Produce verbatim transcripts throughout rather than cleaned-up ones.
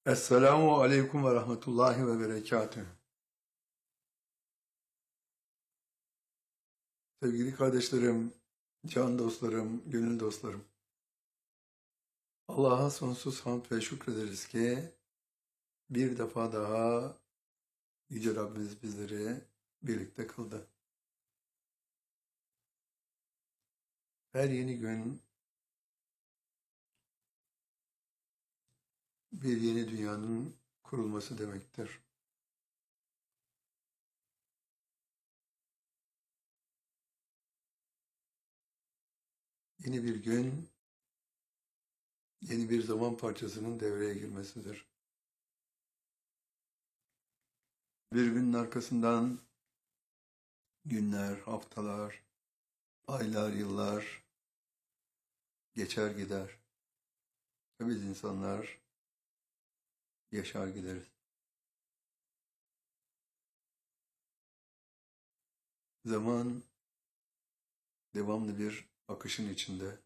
Esselamu aleyküm ve rahmetullahi ve berekatühü. Sevgili kardeşlerim, can dostlarım, gönül dostlarım. Allah'a sonsuz hamd ve şükrederiz ki bir defa daha Yüce Rabbimiz bizleri birlikte kıldı. Her yeni gün bir yeni dünyanın kurulması demektir. Yeni bir gün, yeni bir zaman parçasının devreye girmesidir. Bir günün arkasından günler, haftalar, aylar, yıllar geçer gider. Ve biz insanlar yaşar gideriz. Zaman devamlı bir akışın içinde.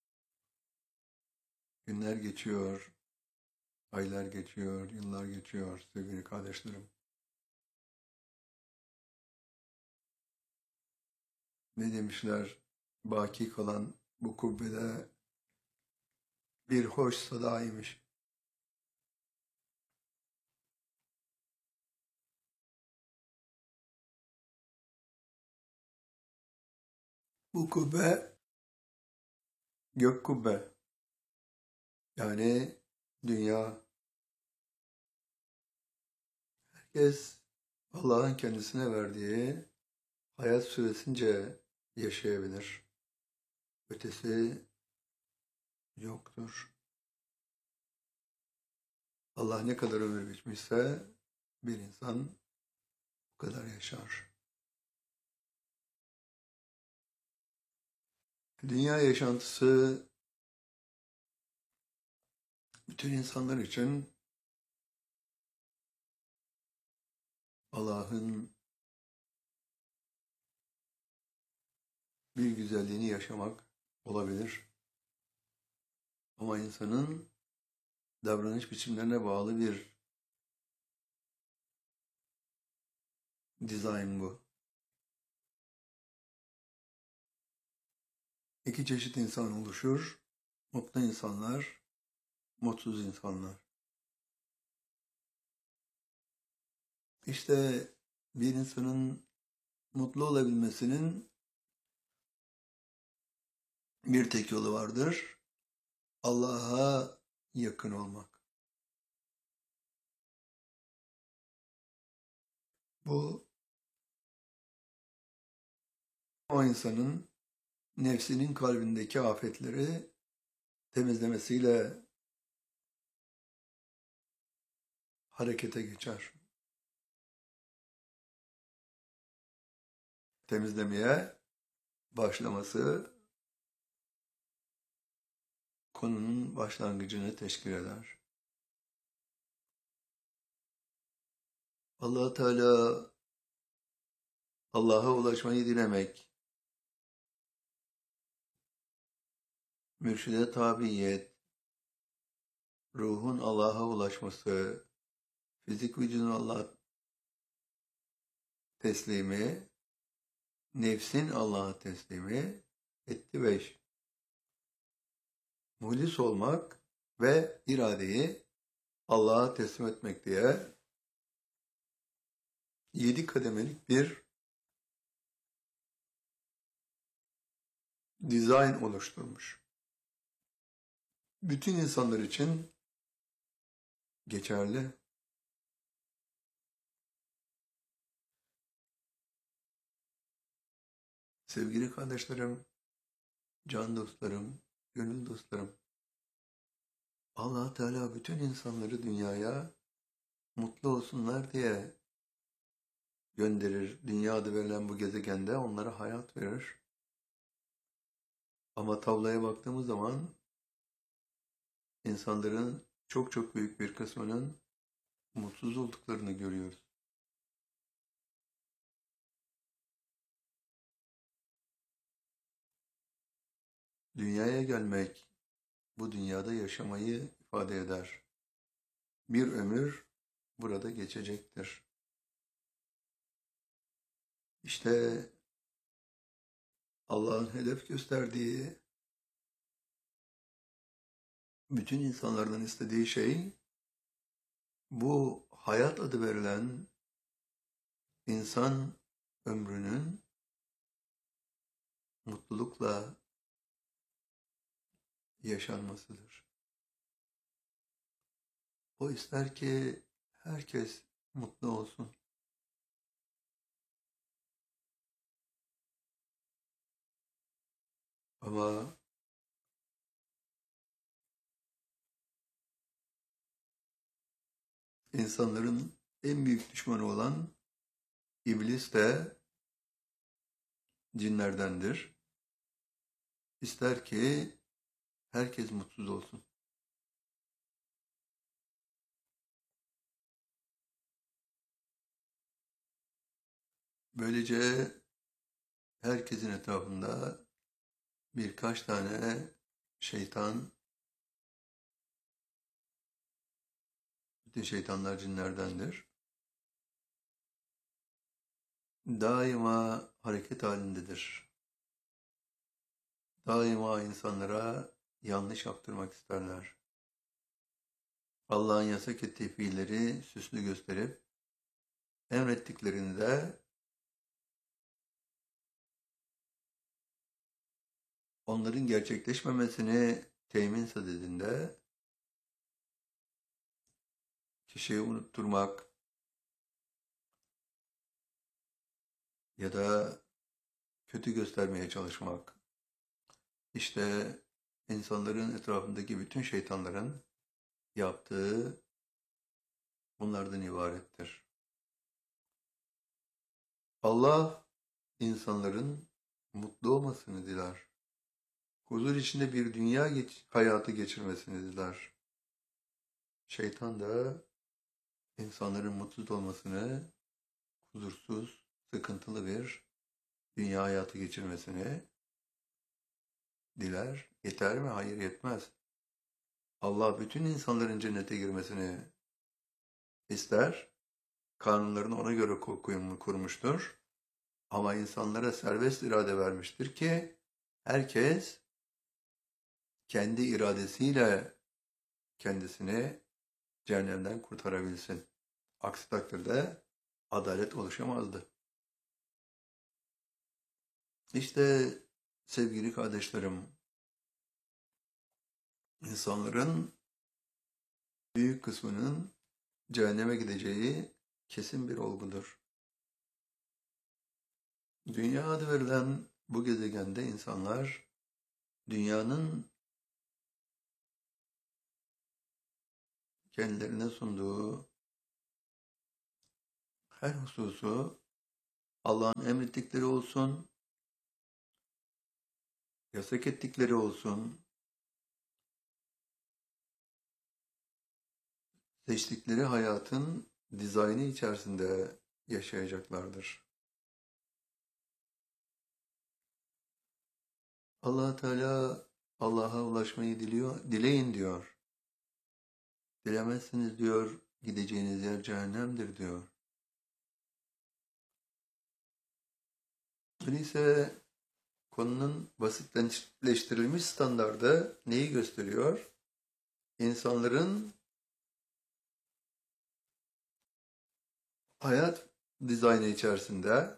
Günler geçiyor, aylar geçiyor, yıllar geçiyor sevgili kardeşlerim. Ne demişler? Baki kalan bu kubbede bir hoş sadaymış. Bu kubbe gök kubbe. Yani dünya. Herkes Allah'ın kendisine verdiği hayat süresince yaşayabilir. Ötesi yoktur. Allah ne kadar ömür biçmişse bir insan bu kadar yaşar. Dünya yaşantısı bütün insanlar için Allah'ın bir güzelliğini yaşamak olabilir. Ama insanın davranış biçimlerine bağlı bir dizayn bu. İki çeşit insan oluşur. Mutlu insanlar, mutsuz insanlar. İşte bir insanın mutlu olabilmesinin bir tek yolu vardır. Allah'a yakın olmak. Bu o insanın nefsinin kalbindeki afetleri temizlemesiyle harekete geçer. Temizlemeye başlaması konunun başlangıcını teşkil eder. Allah Teala Allah'a ulaşmayı dilemek, mürşide tabiyet, ruhun Allah'a ulaşması, fizik vücudun Allah teslimi, nefsin Allah'a teslimi etti beş. Muhlis olmak ve iradeyi Allah'a teslim etmek diye yedi kademelik bir dizayn oluşturmuş. Bütün insanlar için geçerli. Sevgili kardeşlerim, can dostlarım, gönül dostlarım, Allah Teala bütün insanları dünyaya mutlu olsunlar diye gönderir. Dünya adı verilen bu gezegende onlara hayat verir. Ama tabloya baktığımız zaman insanların çok çok büyük bir kısmının mutsuz olduklarını görüyoruz. Dünyaya gelmek, bu dünyada yaşamayı ifade eder. bir ömür burada geçecektir. İşte Allah'ın hedef gösterdiği, bütün insanlardan istediği şey, bu hayat adı verilen insan ömrünün mutlulukla yaşanmasıdır. O ister ki herkes mutlu olsun. Ama insanların en büyük düşmanı olan iblis de cinlerdendir. İster ki herkes mutsuz olsun. Böylece herkesin etrafında birkaç tane şeytan, bütün şeytanlar cinlerdendir, daima hareket halindedir. Daima insanlara yanlış yaptırmak isterler. Allah'ın yasak ettiği fiilleri süslü gösterip, emrettiklerini de onların gerçekleşmemesini temin sadedinde kişiyi unutturmak ya da kötü göstermeye çalışmak, işte insanların etrafındaki bütün şeytanların yaptığı bunlardan ibarettir. Allah insanların mutlu olmasını diler. Huzur içinde bir dünya geç hayatı geçirmesini diler. Şeytan da insanların mutsuz olmasını, huzursuz, sıkıntılı bir dünya hayatı geçirmesini diler. Yeter mi? Hayır, yetmez. Allah bütün insanların cennete girmesini ister. Kanunlarını ona göre kurmuştur. Ama insanlara serbest irade vermiştir ki herkes kendi iradesiyle kendisini cehennemden kurtarabilsin. Aksi takdirde adalet oluşamazdı. İşte sevgili kardeşlerim, insanların büyük kısmının cehenneme gideceği kesin bir olgudur. Dünya adı verilen bu gezegende insanlar dünyanın kendilerine sunduğu her hususu, Allah'ın emrettikleri olsun, yasak ettikleri olsun, seçtikleri hayatın dizaynı içerisinde yaşayacaklardır. Allah Teala Allah'a ulaşmayı diliyor, dileyin diyor. Dilemezsiniz diyor, gideceğiniz yer cehennemdir diyor. Öyleyse konunun basitleştirilmiş standardı neyi gösteriyor? İnsanların hayat dizaynı içerisinde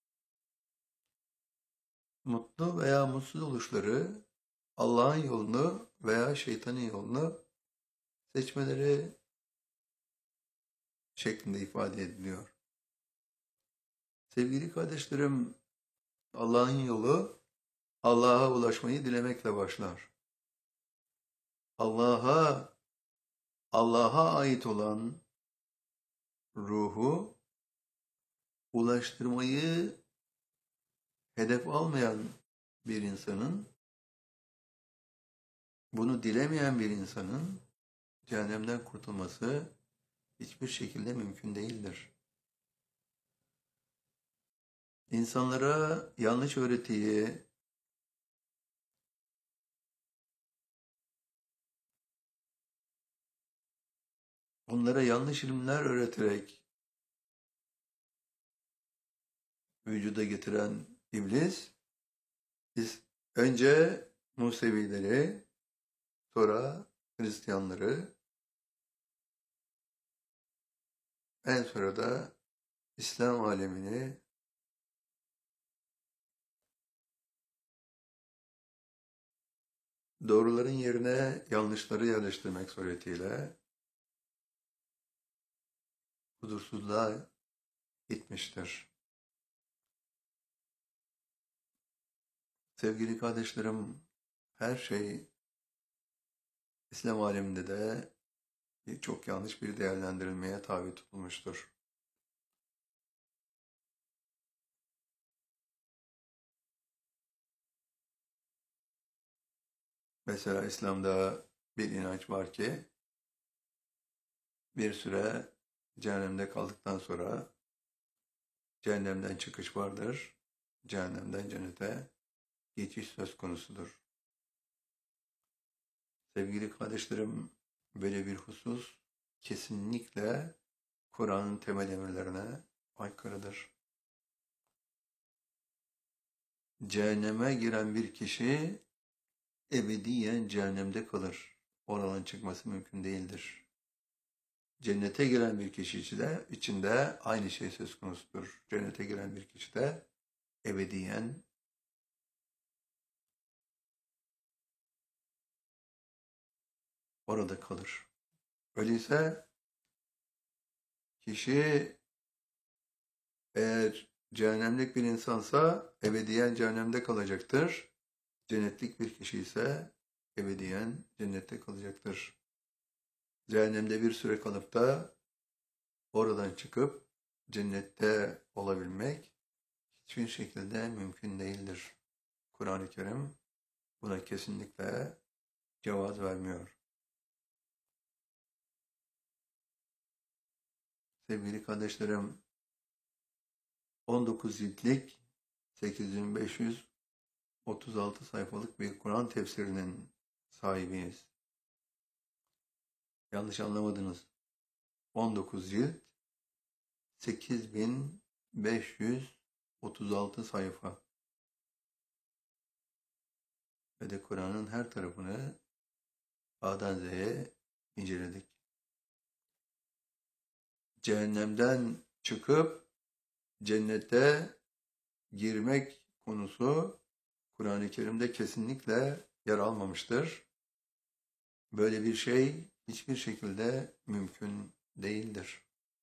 mutlu veya mutsuz oluşları, Allah'ın yolunu veya şeytanın yolunu seçmeleri şeklinde ifade ediliyor. Sevgili kardeşlerim, Allah'ın yolu Allah'a ulaşmayı dilemekle başlar. Allah'a Allah'a ait olan ruhu ulaştırmayı hedef almayan bir insanın, bunu dilemeyen bir insanın cehennemden kurtulması hiçbir şekilde mümkün değildir. İnsanlara yanlış öğretiyi, onlara yanlış ilimler öğreterek vücuda getiren iblis, biz önce Musevileri, sonra Hristiyanları, en sonra da İslam alemini doğruların yerine yanlışları yerleştirmek suretiyle huzursuzluğa gitmiştir. Sevgili kardeşlerim, her şey İslam aleminde de çok yanlış bir değerlendirilmeye tabi tutulmuştur. Mesela İslam'da bir inanç var ki bir süre cehennemde kaldıktan sonra cehennemden çıkış vardır, cehennemden cennete geçiş söz konusudur. Sevgili kardeşlerim, böyle bir husus kesinlikle Kur'an'ın temel emirlerine aykırıdır. Cehenneme giren bir kişi ebediyen cehennemde kalır. Oradan çıkması mümkün değildir. Cennete giren bir kişi içinde, içinde aynı şey söz konusudur. Cennete giren bir kişi de ebediyen orada kalır. Öyleyse kişi eğer cehennemlik bir insansa ebediyen cehennemde kalacaktır. Cennetlik bir kişi ise ebediyen cennette kalacaktır. Cehennemde bir süre kalıp da oradan çıkıp cennette olabilmek hiçbir şekilde mümkün değildir. Kur'an-ı Kerim buna kesinlikle cevaz vermiyor. Sevgili kardeşlerim, on dokuz ciltlik sekiz bin beş yüz otuz altı sayfalık bir Kur'an tefsirinin sahibiyiz. Yanlış anlamadınız. on dokuz cilt, sekiz bin beş yüz otuz altı sayfa. Ve de Kur'an'ın her tarafını A'dan Z'ye inceledik. Cehennemden çıkıp cennete girmek konusu Kur'an-ı Kerim'de kesinlikle yer almamıştır. Böyle bir şey hiçbir şekilde mümkün değildir.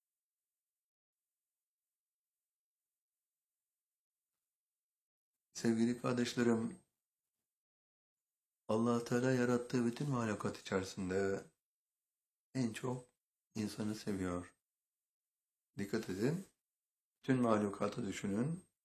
Sevgili kardeşlerim, Allah Teala yarattığı bütün mahlukat içerisinde en çok insanı seviyor. Dikkat edin, bütün mahlukatı düşünün.